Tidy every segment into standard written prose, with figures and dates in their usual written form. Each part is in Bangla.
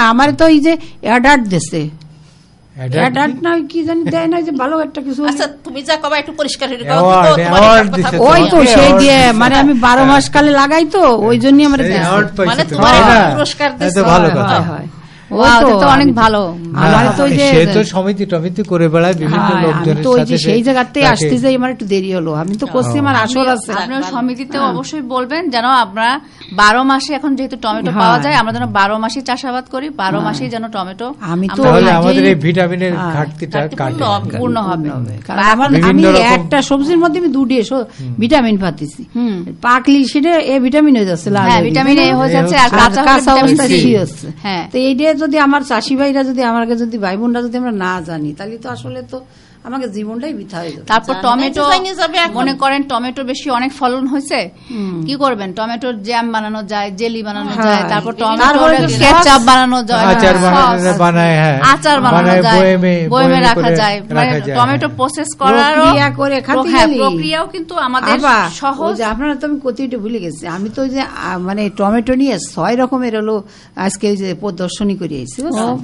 আমার তো এই যে অ্যাডার্ট দেশে অ্যাডার্ট না কি জানি দেয় না যে ভালো একটা কিছু। আচ্ছা তুমি যা কবা একটু পরিষ্কার হয়ে গেল ওই তো সেই দিয়ে মানে আমি 12 মাস কালে লাগাই তো ওই জন্য আমার মানে তোমার পুরস্কার দিতে ভালো কথা হয়। অনেক ভালো। সে তো সমিতি করে বেড়ায় বিভিন্ন লোকজনের সাথে, সেই জায়গাতে আসতে যাই আমার একটু দেরি হলো। আমি তো করছি আমার আসর আছে। আপনার সমিতিতে অবশ্যই বলবেন যেন আমরা 12 মাসে এখন যেহেতু টমেটো পাওয়া যায় আমরা যেন 12 মাসে চাষাবাদ করি, 12 মাসেই যেন টমেটো আমি তো আমাদের এই ভিটামিনের ঘাটতিটা পূর্ণ হবে। আমি একটা সবজির মধ্যে আমি 2 ভিটামিন পাচ্ছি, পাকলি সেটা এ ভিটামিন হয়ে যাচ্ছে, ভিটামিন এ হয়ে যাচ্ছে আর কাঁচা অবস্থা সি হচ্ছে। তো এইটা যদি আমার চাষি ভাইরা যদি আমাকে যদি ভাই বোনরা যদি আমরা না জানি তাহলে তো আসলে তো আমাকে জীবনটাই বৃথা হয়ে যাবে। তারপর টমেটো মনে করেন টমেটো বেশি অনেক ফলন হয়েছে, কি করবেন টমেটোর জ্যাম বানানো যায়, জেলি বানানো যায়, তারপর টমেটোর কেচাপ বানানো যায়, আচার বানানো যায়, বয়মে রাখা যায়। মানে টমেটো প্রসেস করারও প্রক্রিয়াও কিন্তু আমাদের সহজ। আপনারা তো আমি কতটা ভুলে গেছি, আমি তো যে মানে টমেটো নিয়ে 6 রকমের হলো আজকে ওই যে প্রদর্শনী করে আইছি।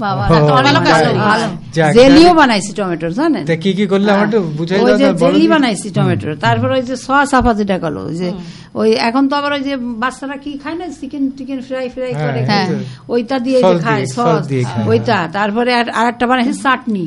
জেলিও বানাইছি টমেটোর, জানেন কি করলে আমার একটু বুঝাই দাও। ওই যে জেলি বানাইছি টমেটোর, তারপর ওই যে সস আপা যেটা করলো যে ওই এখন তো আবার ওই যে বাচ্চারা কি খায় না চিকেন ফ্রাই করে ওইটা দিয়ে খায় সস ওইটা। তারপরে আর একটা বানাইছি চাটনি,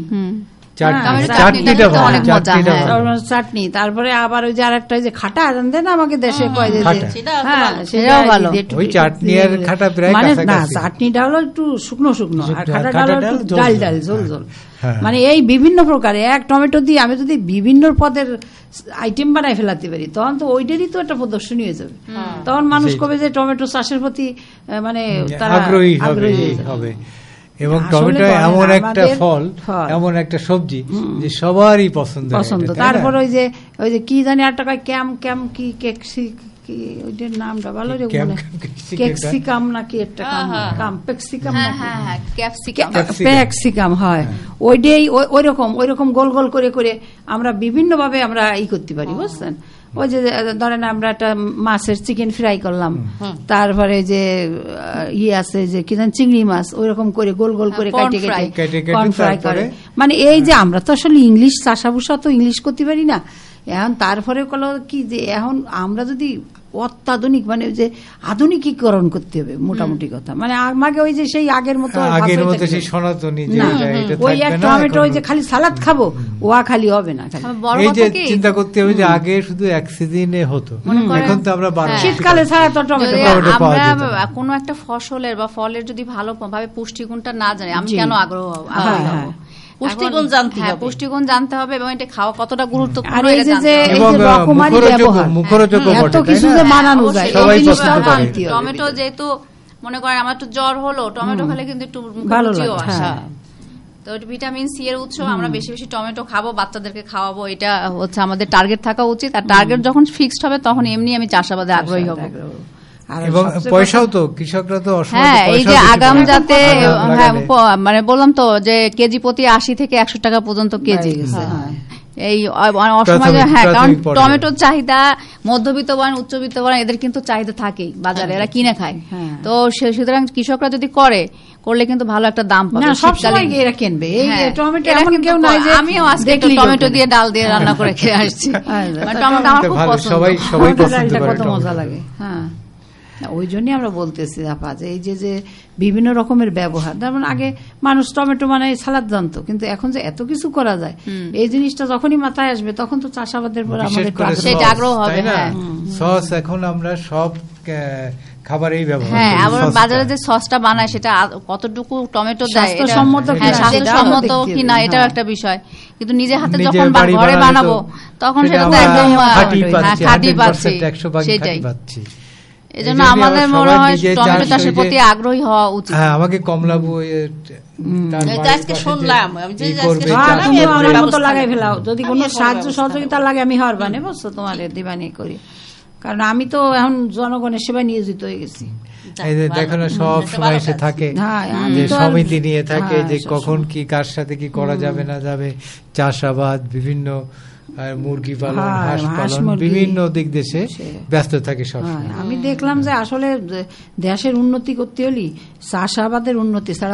চাটনি। তারপরে আবার ওই যে আরেকটা যে খাটা জানতে না আমাকে দেশে কয় যে সেটাও ভালো। ওই চাটনি আর খাটা মানে না চাটনিটা হলো একটু শুকনো আর খাটাটা হলো একটু ডাল ঝোল। মানে এই বিভিন্ন প্রকারে এক টমেটো দিয়ে আমি যদি বিভিন্ন পদের আইটেম বানাই ফেলাতে পারি তখন তো ওইটারই তো একটা প্রদর্শনী হয়ে যাবে। তখন মানুষ কবে যে টমেটো চাষের প্রতি মানে আগ্রহী হবে। এবং টমেটো এমন একটা ফল, এমন একটা সবজি যে সবারই পছন্দ। তারপর ওই যে কি জানি আর টাকায় ক্যাম কি ওইটার নামটা ভালো রে, ক্যাপসিকাম নাকি একটা ক্যাপসিকাম হয় ওইটাই ওইরকম গোল গোল করে করে আমরা বিভিন্ন ভাবে আমরা করতে পারি, বুঝছেন। ওই যে ধরেন আমরা একটা মাছের চিকেন ফ্রাই করলাম, তারপরে যে আছে যে কি জানি চিংড়ি মাছ ওইরকম করে গোল গোল করে কেটে কর্ন ফ্রাই করে। মানে এই যে আমরা তো আসলে ইংলিশ চাষাভুষা তো ইংলিশ করতে পারি না এখন। তারপরে কলো কি যে এখন আমরা যদি অত্যাধুনিক মানে যে আধুনিকীকরণ করতে হবে, মোটামুটি কথা। মানে আমাকে ওই যে সেই আগের মতো সেই সনাতনী ওই এক টমেটো ওই যে খালি সালাদ খাবো ওয়া খালি হবে না। এই যে চিন্তা করতে হবে যে আগে শুধু এক সিজনে হতো, এখন তো আমরা শীতকালে ছাড়া তো টমেটো পাওয়া যেত। কোনো একটা ফসলের বা ফলের যদি ভালো ভাবে পুষ্টিগুণটা না জানি আমি কেন আগ্রহ হব? পুষ্টিগুণ জানতে হবে এবং এটা খাওয়া কতটা গুরুত্বপূর্ণ টমেটো যেহেতু মনে করেন আমার একটু জ্বর হলো টমেটো খেলে কিন্তু একটু রুচিও আসে। তো ভিটামিন সি এর উৎস, আমরা বেশি বেশি টমেটো খাবো, বাচ্চাদেরকে খাওয়াবো, এটা হচ্ছে আমাদের টার্গেট থাকা উচিত। আর টার্গেট যখন ফিক্সড হবে তখন এমনি আমি চাষাবাদে আগ্রহী হব। এবং পয়সাও তো কৃষকরা তো এই যে আগাম যাতে মানে বললাম তো যে কেজি প্রতি 80 থেকে 100 টাকা পর্যন্ত কেজি গেছে এই অসময়ে। কারণ টমেটোর চাহিদা মধ্যবিত্ত বলেন উচ্চবিত্ত বলেন এদের কিন্তু চাহিদা থাকেই বাজারে, এরা কিনে খায়। তো সুতরাং কৃষকরা যদি করলে কিন্তু ভালো একটা দাম পাবে। আমিও আজকে টমেটো দিয়ে ডাল দিয়ে রান্না করে খেয়ে আসছি। টমেটো আমার খুব পছন্দ, সবাই পছন্দ করে, কত মজা লাগে। হ্যাঁ ওই জন্যই আমরা বলতেছি আপা যে এই যে বিভিন্ন রকমের ব্যবহার। যেমন আগে মানুষ টমেটো মানে সালাদ জানতো, কিন্তু এখন যে এত কিছু করা যায় এই জিনিসটা যখনই মাথায় আসবে তখন তো চাষাবাদের পর আমাদের আগ্রহ হবে। সস এখন আমরা সব খাবারেই ব্যবহার করি। আবার বাজারে যে সসটা বানায় সেটা কতটুকু টমেটো দেয়, স্বাস্থ্যসম্মত কিনা এটাও একটা বিষয়। কিন্তু নিজের হাতে যখন ঘরে বানাবো তখন সেটা তো একদম খাঁটি পাচ্ছি, সেটাই। এজন্য আমাদের মনে হয় টমেটো চাষের প্রতি আগ্রহী হওয়া উচিত। আমাকে কমলাবু আজকে শুনলাম আমার মতো লাগাই ফেলাও, যদি কোনো সাহায্য সহযোগিতা লাগে আমি হরবানে বুঝছো তোমার দিবানি করি, কারণ আমি তো এখন জনগণের সেবায় নিয়োজিত হয়ে গেছি। দেখো না সব সময় এসে থাকে সমিতি নিয়ে থাকে যে কখন কি কার সাথে কি করা যাবে না যাবে, চাষাবাদ বিভিন্ন মুরগি পালন হাঁস পালন বিভিন্ন দিক দেশে ব্যস্ত থাকে সব। আমি দেখলাম যে আসলে দেশের উন্নতি করতে হলে চাষাবাদের উন্নতি ছাড়া